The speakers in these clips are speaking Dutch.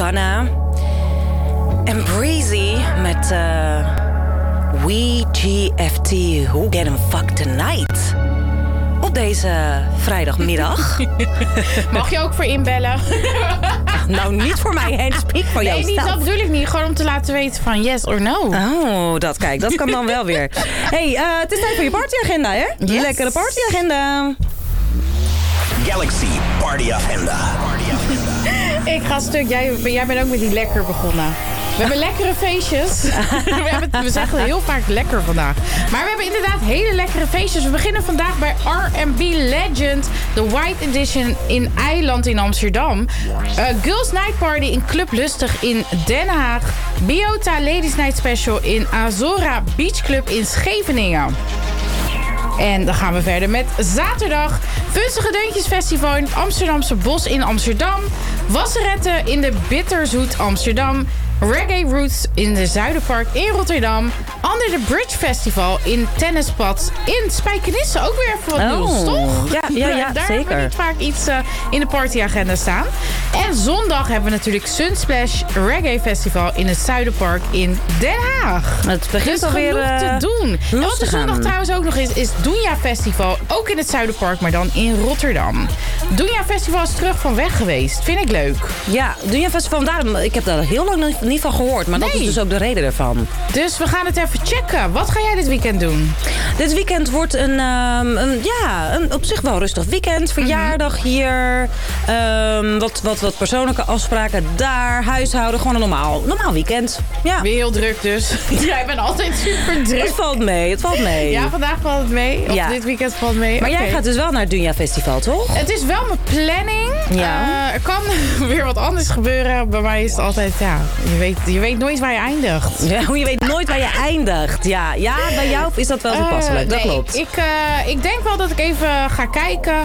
Gunna en Breezy met WeGFT Who Get 'Em Fucked Tonight. Op deze vrijdagmiddag. Mag je ook voor inbellen? Nou, niet voor mij, hè. Speak voor jou. Nee, niet, dat bedoel ik niet. Gewoon om te laten weten van yes or no. Oh, dat kan dan wel weer. Hey, het is tijd voor je partyagenda, hè? Yes. Lekkere partyagenda. Galaxy Party Agenda. Ik ga stuk. Jij bent ook met die lekker begonnen. We hebben lekkere feestjes. We zeggen heel vaak lekker vandaag. Maar we hebben inderdaad hele lekkere feestjes. We beginnen vandaag bij R&B Legend. De White Edition in Eiland in Amsterdam. Girls Night Party in Club Lustig in Den Haag. Biota Ladies Night Special in Azora Beach Club in Scheveningen. En dan gaan we verder met zaterdag. Funstige Deuntjes Festival in het Amsterdamse Bos in Amsterdam. Wasseretten in de Bitterzoet Amsterdam. Reggae Roots in de Zuiderpark in Rotterdam. Under the Bridge Festival in Tennispad in Spijkenisse. Ook weer even wat nieuws, toch? Ja, daar zeker. hebben we niet vaak iets in de partyagenda staan. En zondag hebben we natuurlijk Sunsplash Reggae Festival in het Zuiderpark in Den Haag. Het begint dus alweer genoeg te doen. En wat er zondag trouwens ook nog is Doenja Festival. Ook in het Zuiderpark, maar dan in Rotterdam. Doenja Festival is terug van weg geweest. Vind ik leuk. Ja, Doenja Festival. Daarom, ik heb daar heel lang niet van gehoord. Maar dat is dus ook de reden ervan. Dus we gaan het even checken. Wat ga jij dit weekend doen? Dit weekend wordt een op zich wel rustig weekend. Verjaardag hier. Wat persoonlijke afspraken daar. Huishouden. Gewoon een normaal weekend. Ja. Weer heel druk dus. Jij bent altijd super druk. Het valt mee. Ja, vandaag valt het mee. Of dit weekend valt het mee. Maar jij gaat dus wel naar het Doenja Festival, toch? Het is wel mijn planning. Ja. Er kan weer wat anders gebeuren. Bij mij is het altijd, je weet nooit waar je eindigt. Ja, je weet nooit waar je eindigt. Ja, bij jou is dat wel toepasselijk. Dat klopt. Ik denk wel dat ik even ga kijken.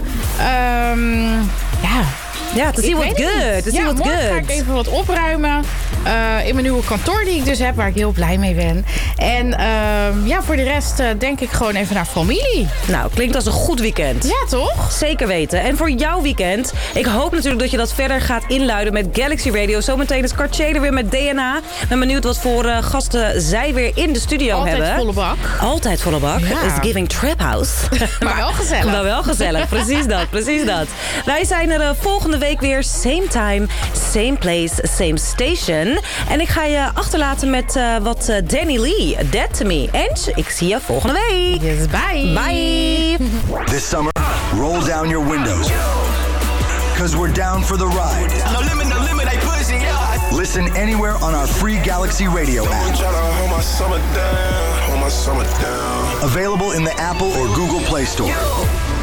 Ja, to see what's good. Morgen ga ik even wat opruimen. In mijn nieuwe kantoor die ik dus heb, waar ik heel blij mee ben. En voor de rest denk ik gewoon even naar familie. Nou, klinkt als een goed weekend. Ja, toch? Zeker weten. En voor jouw weekend, ik hoop natuurlijk dat je dat verder gaat inluiden met Galaxy Radio. Zometeen is Cartier er weer met DNA. Ik ben benieuwd wat voor gasten zij weer in de studio hebben. Altijd volle bak. Ja. It's giving trap house. Maar wel gezellig. Maar wel gezellig. Precies dat. Wij zijn er volgende week weer. Same time, same place, same station. En ik ga je achterlaten met wat Danny Lee, Dead to Me. En ik zie je volgende week. Yes, bye. Bye. This summer, roll down your windows. Cause we're down for the ride. No limit, they pushing, yeah. Listen anywhere on our free Galaxy Radio app. Available in the Apple or Google Play Store.